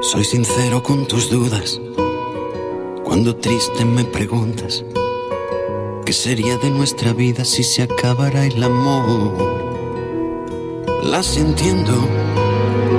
Soy sincero con tus dudas. Cuando triste me preguntas ¿qué sería de nuestra vida si se acabara el amor? Las entiendo,